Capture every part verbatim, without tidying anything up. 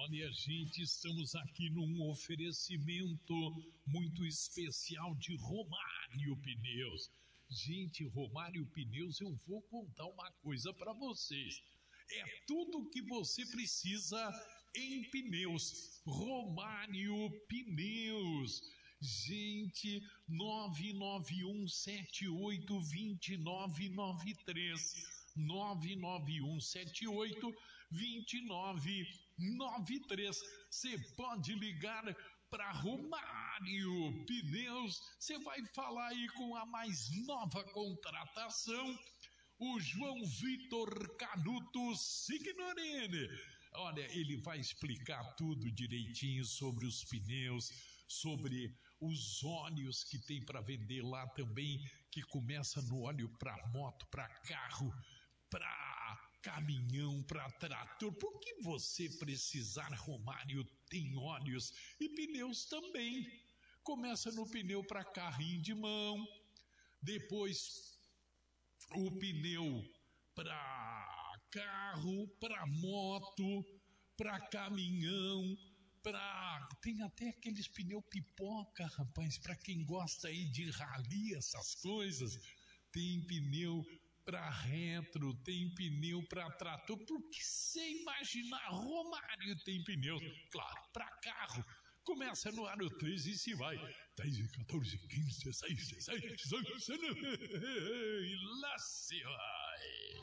Olha, gente, estamos aqui num oferecimento muito especial de Romário Pneus. Gente, Romário Pneus, eu vou contar uma coisa para vocês. É tudo o que você precisa em pneus. Romário Pneus. Gente, nove nove um sete oito dois nove nove três. nove nove um sete oito dois nove nove três. Você pode ligar para Romário Pneus. Você vai falar aí com a mais nova contratação, o João Vitor Canuto Signorini. Olha, ele vai explicar tudo direitinho sobre os pneus, sobre os óleos que tem para vender lá também, que começa no óleo para moto, para carro, para caminhão, para trator. Por que você precisar, Romário, tem óleos e pneus também. Começa no pneu para carrinho de mão, depois o pneu para carro, para moto, para caminhão, para... tem até aqueles pneu pipoca, rapaz, para quem gosta aí de rali, essas coisas. Tem pneu para retro, tem pneu para trator. Por que você imaginar, Romário tem pneu? Claro, para carro. Começa no aro três e se vai. dez, quatorze, quinze, dezesseis, dezessete, dezoito, dezenove. E lá se vai.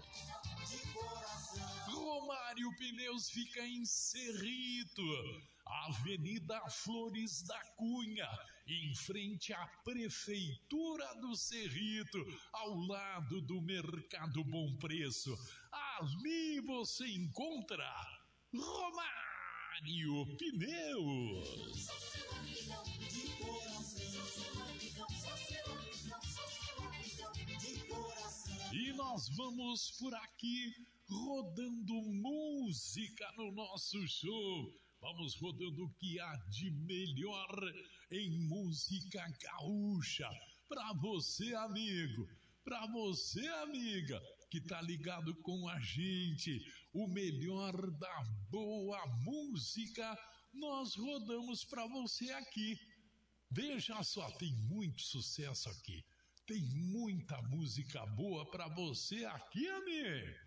Romário Pneus fica em Cerrito, Avenida Flores da Cunha, em frente à Prefeitura do Cerrito, ao lado do Mercado Bom Preço. Ali você encontra Romário Pneus. E nós vamos por aqui rodando música no nosso show. Vamos rodando o que há de melhor em música gaúcha. Para você, amigo, para você, amiga, que tá ligado com a gente, o melhor da boa música, nós rodamos para você aqui. Veja só, tem muito sucesso aqui. Tem muita música boa para você aqui, amigo.